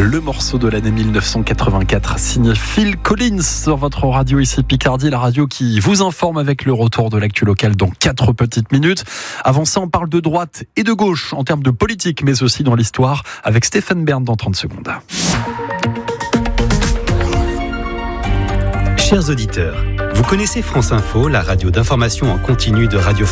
Le morceau de l'année 1984, signé Phil Collins sur votre radio ici Picardie, la radio qui vous informe avec le retour de l'actu locale dans 4 petites minutes. Avant ça, on parle de droite et de gauche en termes de politique, mais aussi dans l'histoire avec Stéphane Bern dans 30 secondes. Chers auditeurs, vous connaissez France Info, la radio d'information en continu de Radio